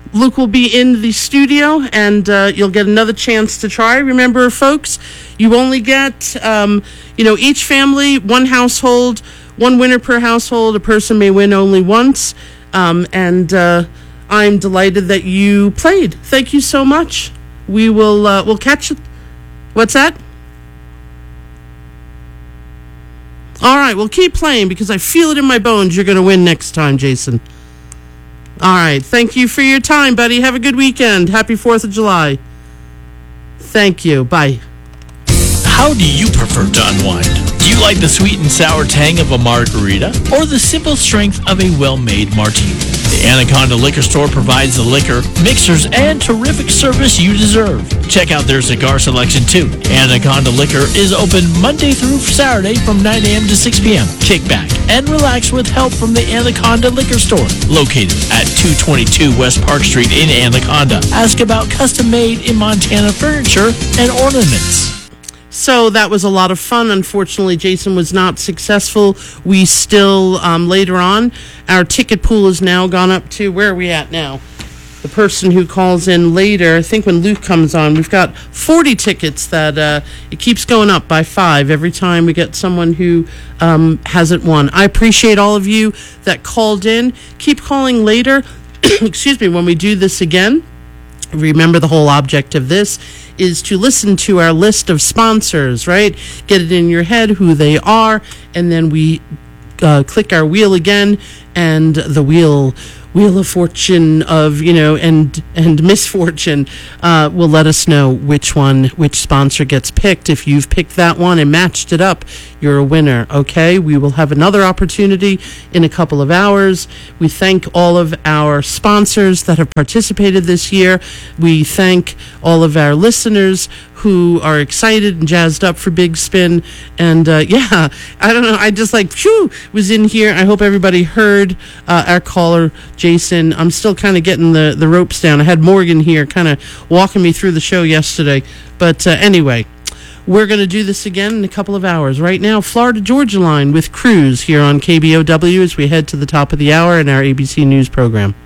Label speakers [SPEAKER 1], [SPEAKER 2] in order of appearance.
[SPEAKER 1] Luke will be in the studio, and you'll get another chance to try. Remember, folks, you only get, each family, one household, one winner per household. A person may win only once, and I'm delighted that you played. Thank you so much. We'll catch it. What's that? All right, well, keep playing because I feel it in my bones. You're going to win next time, Jason. All right, thank you for your time, buddy. Have a good weekend. Happy 4th of July. Thank you. Bye.
[SPEAKER 2] How do you prefer to unwind? Do you like the sweet and sour tang of a margarita or the simple strength of a well-made martini? The Anaconda Liquor Store provides the liquor, mixers, and terrific service you deserve. Check out their cigar selection too. Anaconda Liquor is open Monday through Saturday from 9 a.m. to 6 p.m. Kick back and relax with help from the Anaconda Liquor Store, located at 222 West Park Street in Anaconda. Ask about custom-made in Montana furniture and ornaments.
[SPEAKER 1] So that was a lot of fun. Unfortunately, Jason was not successful. We still, later on, our ticket pool has now gone up to, where are we at now? The person who calls in later, I think when Luke comes on, we've got 40 tickets that it keeps going up by 5 every time we get someone who hasn't won. I appreciate all of you that called in. Keep calling later, excuse me, when we do this again. Remember, the whole object of this is to listen to our list of sponsors, right? Get it in your head who they are, and then we click our wheel again, and the wheel of fortune and misfortune will let us know which sponsor gets picked. If you've picked that one and matched it up, you're a winner. Okay, we will have another opportunity in a couple of hours. We thank all of our sponsors that have participated this year. We thank all of our listeners who are excited and jazzed up for Big Spin. And I don't know, I just was in here. I hope everybody heard our caller, Jason. I'm still kind of getting the ropes down. I had Morgan here kind of walking me through the show yesterday. But anyway, we're going to do this again in a couple of hours. Right now, Florida Georgia Line with Cruz here on KBOW as we head to the top of the hour in our ABC News program.